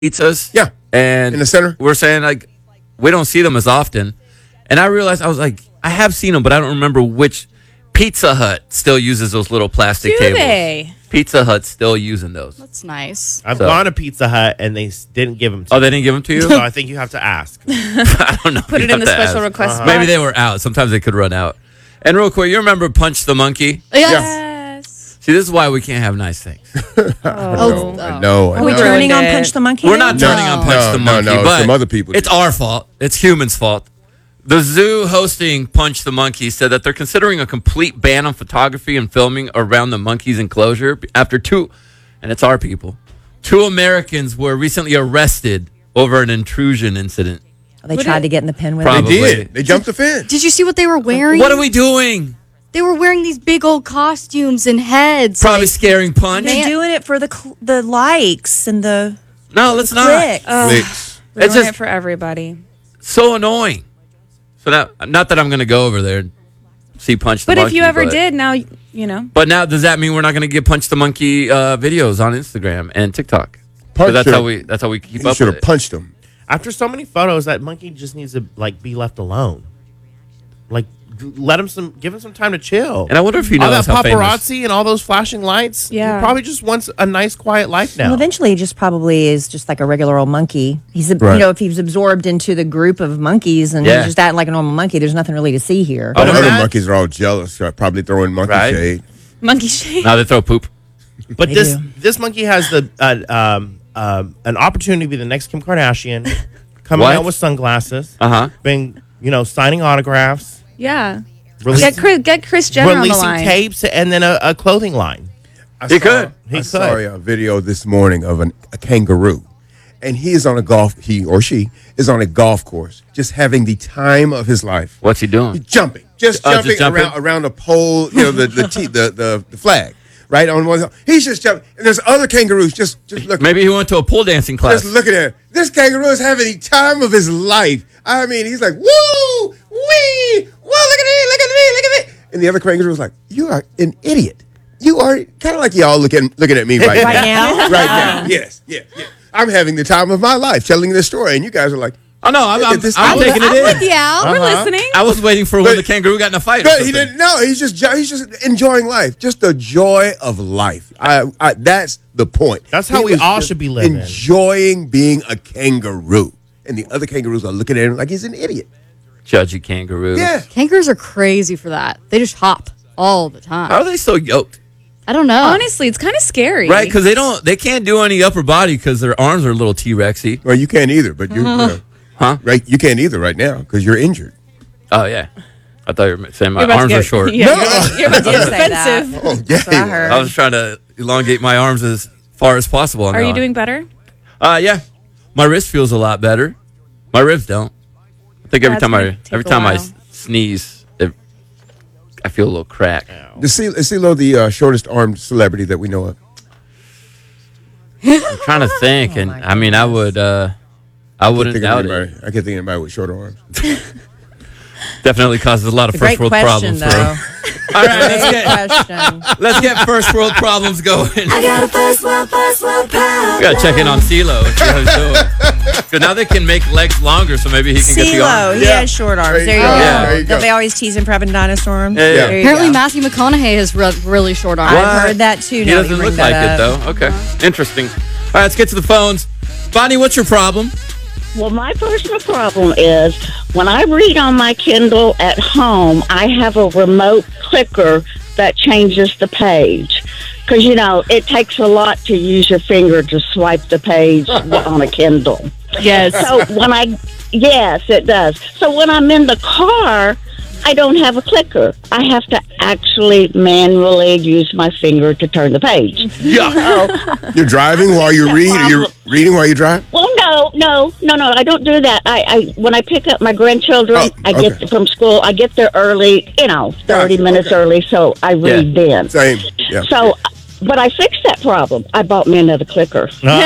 pizzas. Yeah. And In the center. we're saying, like, we don't see them as often. And I realized, I was like, I have seen them, but I don't remember which. Pizza Hut still uses those little plastic Do tables. they? Pizza Hut's still using those. That's nice. I've So- gone to Pizza Hut and they didn't give them to Oh, me. they didn't give them to you? So I think you have to ask. I don't know. Put You it in have the to special ask. request box. Maybe they were out. Sometimes they could run out. And real quick, you remember Punch the Monkey? Yes. See, this is why we can't have nice things. I know. Are we turning on Punch the Monkey? We're now? not turning on Punch the Monkey, no, but some other people it's do. our fault. It's humans' fault. The zoo hosting Punch the Monkey said that they're considering a complete ban on photography and filming around the monkey's enclosure after and it's our people, 2 Americans were recently arrested over an intrusion incident. They tried to get in the pen with They it. Probably. did. They jumped the fence. Did you see what they were wearing? What are we doing? They were wearing these big old costumes and heads. Probably like- scaring Punch. They're doing it for the likes and the No, let's not. clicks. Licks. Ruin It's just- it for everybody. So annoying. So not that I'm going to go over there and see Punch the But Monkey. if you ever did, now you know. But now, does that mean we're not going to get Punch the Monkey videos on Instagram and TikTok? Punch So that's her. how we keep You up should with have it. punched him. After so many photos, that monkey just needs to be left alone. Like, give him some time to chill. And I wonder if he all knows that how famous. paparazzi and all those flashing lights. Yeah. He probably just wants a nice, quiet life now. Well, eventually, he just probably is just like a regular old monkey. He's, Right. if he's absorbed into the group of monkeys and Yeah. he's just acting like a normal monkey, there's nothing really to see here. All the Oh, other that- monkeys are all jealous. Probably throwing monkey Right. shade. Monkey shade. Now they throw poop. But They this do. this monkey has an opportunity to be the next Kim Kardashian, coming What? out with sunglasses, Uh-huh. signing autographs, Yeah. releasing, Get Chris Jenner on the releasing line. tapes, and then a clothing line. He could. I saw a video this morning of a kangaroo, and he or she is on a golf course, just having the time of his life. What's he doing? He's jumping, just Oh, just jumping jumping? around the pole, the flag, right on one. He's just jumping, and there's other kangaroos just looking. Maybe he went to a pole dancing class. Just looking at him. This kangaroo is having the time of his life. I mean, he's like, woo, wee, whoa, look at me, look at me, look at me. And the other kangaroo is like, you are an idiot. You are kind of like y'all looking at me right now. now? Right now. Yes. I'm having the time of my life telling this story, and you guys are like, Oh, no, I'm taking I'm it with in. you, Al. We're listening. I was waiting for when the kangaroo got in a fight. or but he something. didn't know. He's just enjoying life. Just the joy of life. That's the point. That's how He we was all just should be living. Enjoying being a kangaroo. And the other kangaroos are looking at him like he's an idiot. Judgy kangaroo. Yeah. Kangaroos are crazy for that. They just hop all the time. How are they so yoked? I don't know. Honestly, it's kind of scary. Right, because they can't do any upper body because their arms are a little T-Rexy. Well, you can't either, but you know, Huh? right? You can't either right now because you're injured. Oh, yeah. I thought you were saying my You're about to arms get- are short. Yeah, No. you're about to get Say that. defensive. Oh, yeah. That's what I heard. I was trying to elongate my arms as far as possible. Are you doing better? Yeah. My wrist feels a lot better. My ribs don't. I think every That's time gonna take every a time I while. sneeze, I feel a little crack. Is CeeLo the shortest armed celebrity that we know of? I'm trying to think, and my I mean, I wouldn't doubt it. I can't think of anybody with short arms. Definitely causes a lot of It's a first great world question, problems. though. All right, Great question. let's get first world problems going. I got a first world problem. We gotta check in on CeeLo and see how he's doing. Because now they can make legs longer, so maybe he can get the CeeLo, arm. he Yeah. has short arms. There There you you go. go. Yeah. There you go. Don't they always tease him for having dinosaur arms? Yeah, yeah. There you Apparently, go. Matthew McConaughey has really short arms. I've heard that too. He now that doesn't you look bring like that it up. though. Okay, interesting. All right, let's get to the phones. Bonnie, what's your problem? Well, my personal problem is when I read on my Kindle at home, I have a remote clicker that changes the page. Because, it takes a lot to use your finger to swipe the page on a Kindle. Yes. So yes, it does. So when I'm in the car, I don't have a clicker. I have to actually manually use my finger to turn the page. Yeah. You're driving while you read. You're reading while you drive. Well, no, I don't do that. I when I pick up my grandchildren, Oh, I okay. get from school. I get there early, 30 Gotcha, minutes okay. early, so I read then. Same. Yeah. So, but I fixed that problem. I bought me another clicker.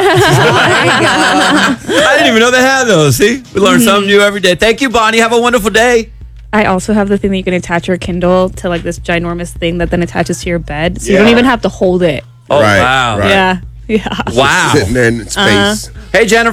I didn't even know they had those. See, we learn something new every day. Thank you, Bonnie. Have a wonderful day. I also have the thing that you can attach your Kindle to this ginormous thing that then attaches to your bed, so you don't Yeah. even have to hold it. Oh Right, wow. right. Yeah. Yeah. Wow. Sitting there in space. Hey, Jennifer.